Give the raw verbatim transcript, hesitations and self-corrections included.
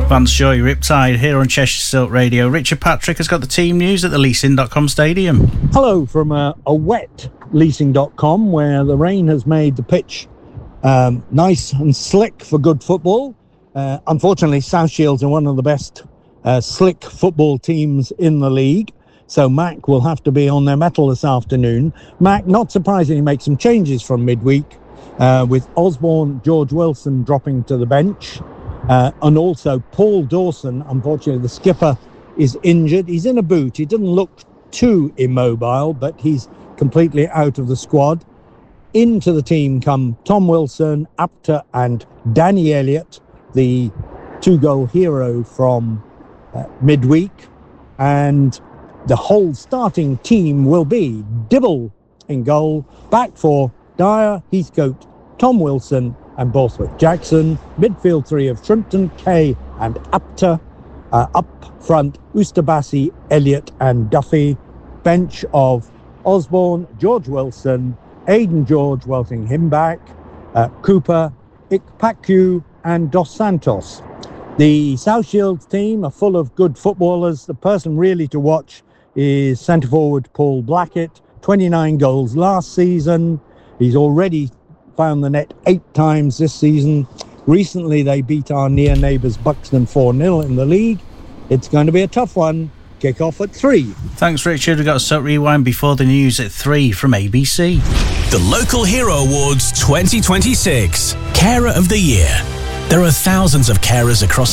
Vance Joy, Riptide, here on Cheshire Silk Radio. Richard Patrick has got the team news at the leasing dot com stadium. Hello from a, a wet leasing dot com, where the rain has made the pitch um, nice and slick for good football. Uh, unfortunately, South Shields are one of the best uh, slick football teams in the league, so Mac will have to be on their mettle this afternoon. Mac, not surprisingly, makes some changes from midweek, uh, with Osborne, George Wilson dropping to the bench. Uh, and also Paul Dawson, unfortunately the skipper, is injured. He's in a boot. He doesn't look too immobile, but he's completely out of the squad. Into the team come Tom Wilson, Apter and Danny Elliott, the two-goal hero from uh, midweek. And the whole starting team will be Dibble in goal, back four, Dyer, Heathcote, Tom Wilson and Borthwick Jackson, midfield three of Shrimpton, Kay and Apter, uh, up front Oosterbassi, Elliott and Duffy, bench of Osborne, George Wilson, Aidan George welting him back, uh, Cooper, Ikpaku and Dos Santos. The South Shields team are full of good footballers. The person really to watch is centre forward Paul Blackett, twenty-nine goals last season. He's already found the net eight times this season. Recently, they beat our near neighbours Buxton four nil in the league. It's going to be a tough one. Kick off at three. Thanks, Richard. We've got a Silk Rewind before the news at three from A B C. The Local Hero Awards twenty twenty-six. Carer of the Year. There are thousands of carers across